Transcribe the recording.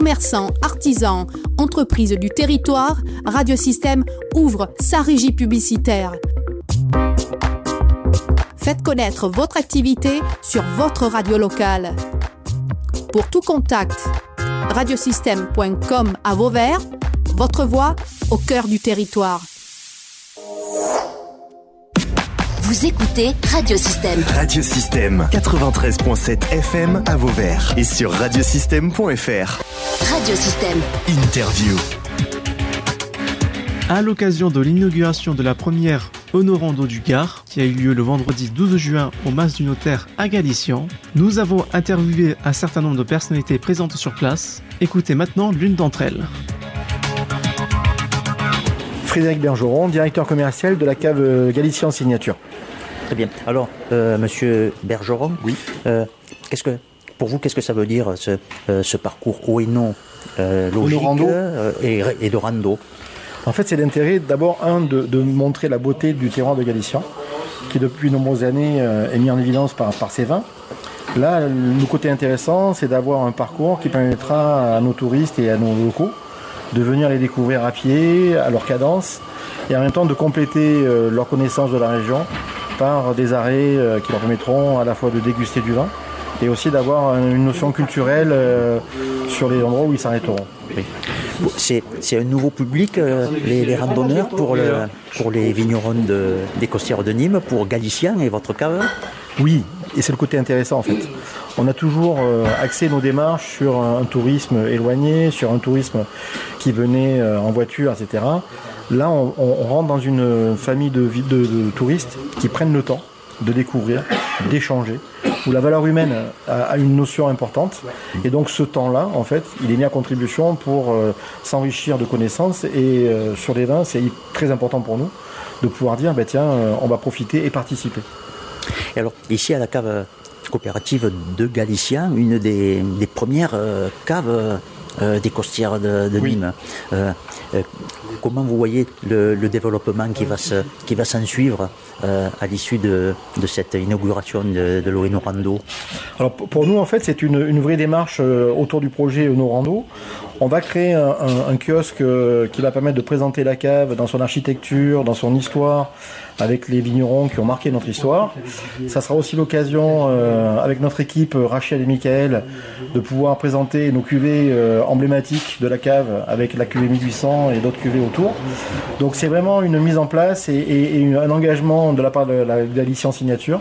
commerçants, artisans, entreprises du territoire, Radiosystème ouvre sa régie publicitaire. Faites connaître votre activité sur votre radio locale. Pour tout contact, radiosystème.com à Vauvert, votre voix au cœur du territoire. Vous écoutez Radiosystème. Radiosystème 93.7 FM à Vauvert et sur radiosystème.fr. Radiosystème. Interview. À l'occasion de l'inauguration de la première Honorando du Gard, qui a eu lieu le vendredi 12 juin au Mas du Notaire à Galician, nous avons interviewé un certain nombre de personnalités présentes sur place. Écoutez maintenant l'une d'entre elles. Frédéric Bergeron, directeur commercial de la cave Galician Signature. Très bien. Alors, monsieur Bergeron, oui. Pour vous, qu'est-ce que ça veut dire ce parcours haut et non logique et de rando? En fait, c'est l'intérêt d'abord, de montrer la beauté du terroir de Galician, qui depuis de nombreuses années est mis en évidence par ses vins. Là, le côté intéressant, c'est d'avoir un parcours qui permettra à nos touristes et à nos locaux de venir les découvrir à pied, à leur cadence, et en même temps de compléter leur connaissance de la région par des arrêts qui leur permettront à la fois de déguster du vin et aussi d'avoir une notion culturelle sur les endroits où ils s'arrêteront. Oui. C'est un nouveau public, les randonneurs, pour les vignerons des Costières de Nîmes, pour Galician et votre cave? Oui, et c'est le côté intéressant en fait. On a toujours axé nos démarches sur un tourisme éloigné, sur un tourisme qui venait en voiture, etc. Là, on rentre dans une famille de touristes qui prennent le temps de découvrir, d'échanger, où la valeur humaine a une notion importante. Et donc ce temps-là, en fait, il est mis à contribution pour s'enrichir de connaissances. Et sur les vins, c'est très important pour nous de pouvoir dire, on va profiter et participer. Et alors, ici à la cave coopérative de Galician, une des premières caves des Costières de Nîmes. Comment vous voyez le développement qui va s'en suivre à l'issue de cette inauguration de l'Honorando? Alors pour nous, en fait, c'est une vraie démarche autour du projet Honorando. On va créer un kiosque qui va permettre de présenter la cave dans son architecture, dans son histoire, avec les vignerons qui ont marqué notre histoire. Ça sera aussi l'occasion, avec notre équipe Rachel et Michael, de pouvoir présenter nos cuvées emblématiques de la cave, avec la cuvée 1800 et d'autres cuvées autour. Donc c'est vraiment une mise en place et un engagement de la part de la Galician Signature